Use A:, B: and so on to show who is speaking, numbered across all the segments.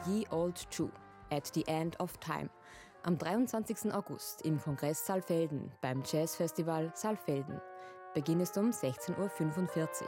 A: Ye Old True, At the End of Time, am 23. August im Kongress Saalfelden beim Jazzfestival Saalfelden. Beginn ist um 16:45 Uhr.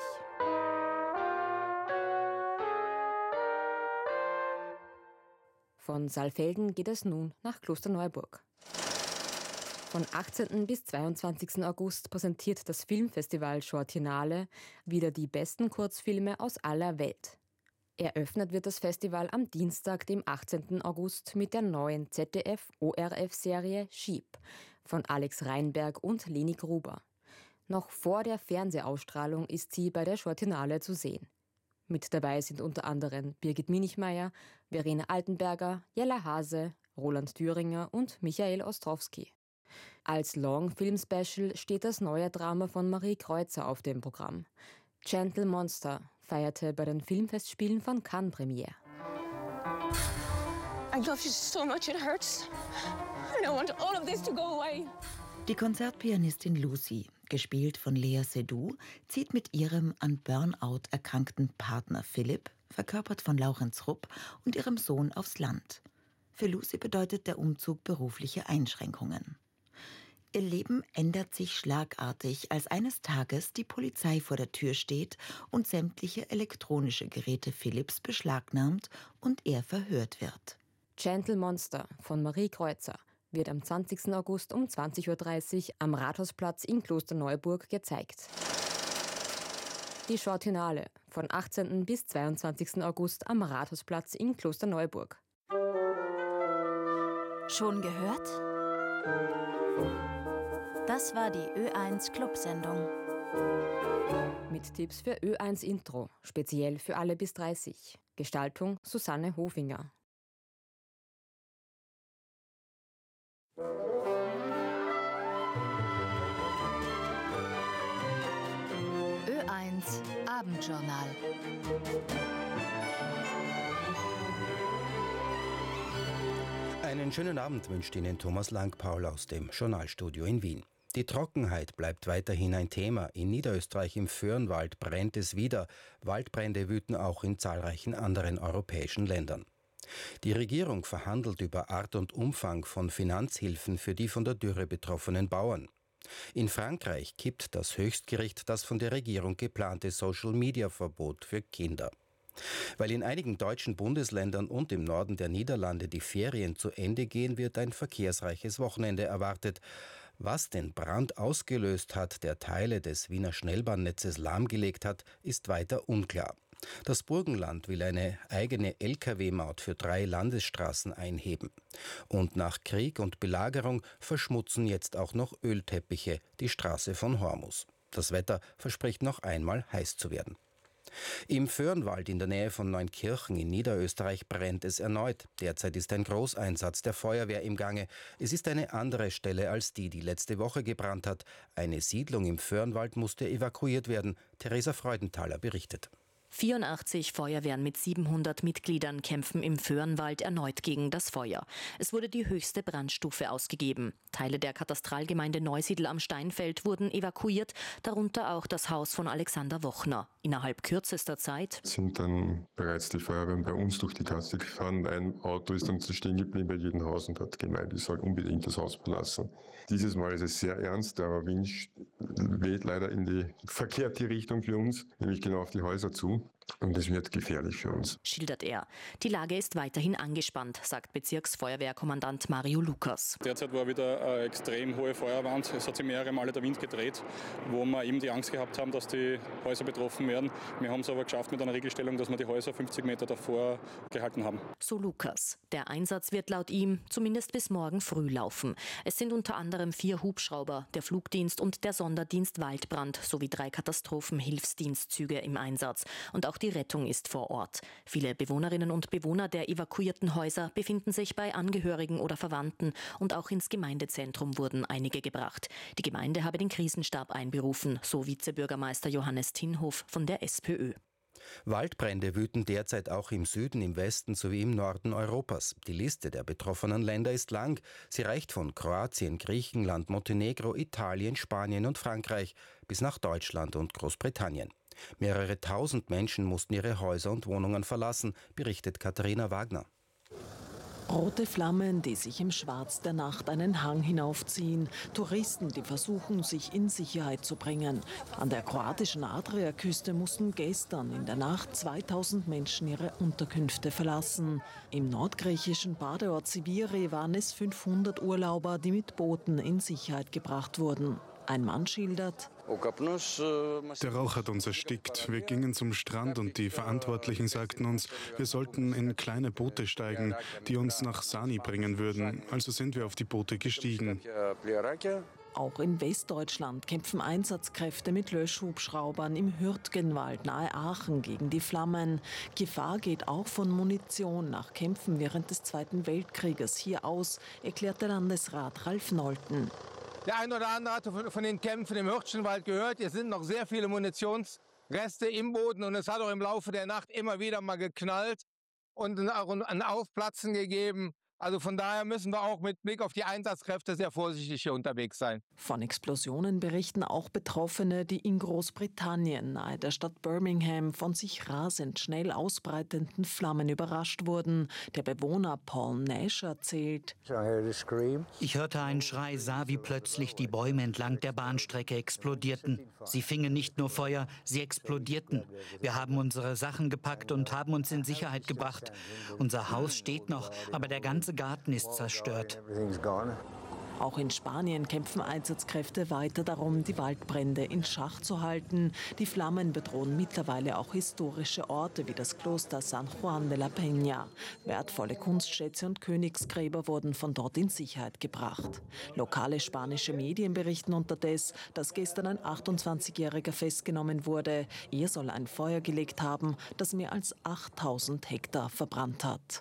A: Von Saalfelden geht es nun nach Klosterneuburg. Von 18. bis 22. August präsentiert das Filmfestival Shortinale wieder die besten Kurzfilme aus aller Welt. Eröffnet wird das Festival am Dienstag, dem 18. August, mit der neuen ZDF-ORF-Serie Sheep von Alex Reinberg und Leni Gruber. Noch vor der Fernsehausstrahlung ist sie bei der Shortinale zu sehen. Mit dabei sind unter anderem Birgit Minichmeier, Verena Altenberger, Jella Hase, Roland Thüringer und Michael Ostrowski. Als Long-Film-Special steht das neue Drama von Marie Kreuzer auf dem Programm. Gentle Monster feierte bei den Filmfestspielen von Cannes Premiere.
B: I love you so much it hurts. And I want all of this to go away.
C: Die Konzertpianistin Lucy, gespielt von Lea Seydoux, zieht mit ihrem an Burnout erkrankten Partner Philipp, verkörpert von Laurenz Rupp, und ihrem Sohn aufs Land. Für Lucy bedeutet der Umzug berufliche Einschränkungen. Ihr Leben ändert sich schlagartig, als eines Tages die Polizei vor der Tür steht und sämtliche elektronische Geräte Philipps beschlagnahmt und er verhört wird.
A: Gentle Monster von Marie Kreuzer wird am 20. August um 20:30 Uhr am Rathausplatz in Klosterneuburg gezeigt. Die Shortinale von 18. bis 22. August am Rathausplatz in Klosterneuburg.
D: Schon gehört? Das war die Ö1 Clubsendung.
A: Mit Tipps für Ö1 Intro, speziell für alle bis 30. Gestaltung Susanne Hofinger.
D: Ö1 Abendjournal.
E: Einen schönen Abend wünscht Ihnen Thomas Langpaul aus dem Journalstudio in Wien. Die Trockenheit bleibt weiterhin ein Thema. In Niederösterreich im Föhrenwald brennt es wieder. Waldbrände wüten auch in zahlreichen anderen europäischen Ländern. Die Regierung verhandelt über Art und Umfang von Finanzhilfen für die von der Dürre betroffenen Bauern. In Frankreich kippt das Höchstgericht das von der Regierung geplante Social-Media-Verbot für Kinder. Weil in einigen deutschen Bundesländern und im Norden der Niederlande die Ferien zu Ende gehen, wird ein verkehrsreiches Wochenende erwartet. Was den Brand ausgelöst hat, der Teile des Wiener Schnellbahnnetzes lahmgelegt hat, ist weiter unklar. Das Burgenland will eine eigene Lkw-Maut für 3 Landesstraßen einheben. Und nach Krieg und Belagerung verschmutzen jetzt auch noch Ölteppiche die Straße von Hormus. Das Wetter verspricht noch einmal heiß zu werden. Im Föhrenwald in der Nähe von Neunkirchen in Niederösterreich brennt es erneut. Derzeit ist ein Großeinsatz der Feuerwehr im Gange. Es ist eine andere Stelle als die letzte Woche gebrannt hat. Eine Siedlung im Föhrenwald musste evakuiert werden. Theresa Freudenthaler berichtet.
F: 84 Feuerwehren mit 700 Mitgliedern kämpfen im Föhrenwald erneut gegen das Feuer. Es wurde die höchste Brandstufe ausgegeben. Teile der Katastralgemeinde Neusiedl am Steinfeld wurden evakuiert, darunter auch das Haus von Alexander Wochner. Innerhalb kürzester Zeit
G: sind dann bereits die Feuerwehren bei uns durch die Gasse gefahren. Ein Auto ist dann stehen geblieben bei jedem Haus und hat gemeint, ich soll unbedingt das Haus verlassen. Dieses Mal ist es sehr ernst, der Wind weht leider in die verkehrte Richtung für uns, nämlich genau auf die Häuser zu. Und es wird gefährlich für uns,
F: schildert er. Die Lage ist weiterhin angespannt, sagt Bezirksfeuerwehrkommandant Mario Lukas.
H: Derzeit war wieder eine extrem hohe Feuerwand. Es hat sich mehrere Male der Wind gedreht, wo wir eben die Angst gehabt haben, dass die Häuser betroffen werden. Wir haben es aber geschafft mit einer Regelstellung, dass wir die Häuser 50 Meter davor gehalten haben.
F: So Lukas. Der Einsatz wird laut ihm zumindest bis morgen früh laufen. Es sind unter anderem 4 Hubschrauber, der Flugdienst und der Sonderdienst Waldbrand sowie 3 Katastrophenhilfsdienstzüge im Einsatz. Und auch die Rettung ist vor Ort. Viele Bewohnerinnen und Bewohner der evakuierten Häuser befinden sich bei Angehörigen oder Verwandten und auch ins Gemeindezentrum wurden einige gebracht. Die Gemeinde habe den Krisenstab einberufen, so Vizebürgermeister Johannes Tinhof von der SPÖ.
E: Waldbrände wüten derzeit auch im Süden, im Westen sowie im Norden Europas. Die Liste der betroffenen Länder ist lang. Sie reicht von Kroatien, Griechenland, Montenegro, Italien, Spanien und Frankreich bis nach Deutschland und Großbritannien. Mehrere tausend Menschen mussten ihre Häuser und Wohnungen verlassen, berichtet Katharina Wagner.
I: Rote Flammen, die sich im Schwarz der Nacht einen Hang hinaufziehen. Touristen, die versuchen, sich in Sicherheit zu bringen. An der kroatischen Adriaküste mussten gestern in der Nacht 2000 Menschen ihre Unterkünfte verlassen. Im nordgriechischen Badeort Siviri waren es 500 Urlauber, die mit Booten in Sicherheit gebracht wurden. Ein Mann schildert:
J: Der Rauch hat uns erstickt. Wir gingen zum Strand und die Verantwortlichen sagten uns, wir sollten in kleine Boote steigen, die uns nach Sani bringen würden. Also sind wir auf die Boote gestiegen.
I: Auch in Westdeutschland kämpfen Einsatzkräfte mit Löschhubschraubern im Hürtgenwald nahe Aachen gegen die Flammen. Gefahr geht auch von Munition nach Kämpfen während des Zweiten Weltkrieges hier aus, erklärte Landesrat Ralf Nolten.
K: Der ein oder andere hat von den Kämpfen im Hürtgenwald gehört. Es sind noch sehr viele Munitionsreste im Boden und es hat auch im Laufe der Nacht immer wieder mal geknallt und ein Aufplatzen gegeben. Also von daher müssen wir auch mit Blick auf die Einsatzkräfte sehr vorsichtig hier unterwegs sein.
I: Von Explosionen berichten auch Betroffene, die in Großbritannien nahe der Stadt Birmingham von sich rasend schnell ausbreitenden Flammen überrascht wurden. Der Bewohner Paul Nash erzählt:
L: Ich hörte einen Schrei, sah, wie plötzlich die Bäume entlang der Bahnstrecke explodierten. Sie fingen nicht nur Feuer, sie explodierten. Wir haben unsere Sachen gepackt und haben uns in Sicherheit gebracht. Unser Haus steht noch, aber der ganze Garten ist zerstört.
I: Auch in Spanien kämpfen Einsatzkräfte weiter darum, die Waldbrände in Schach zu halten. Die Flammen bedrohen mittlerweile auch historische Orte wie das Kloster San Juan de la Peña. Wertvolle Kunstschätze und Königsgräber wurden von dort in Sicherheit gebracht. Lokale spanische Medien berichten unterdessen, dass gestern ein 28-Jähriger festgenommen wurde. Er soll ein Feuer gelegt haben, das mehr als 8000 Hektar verbrannt hat.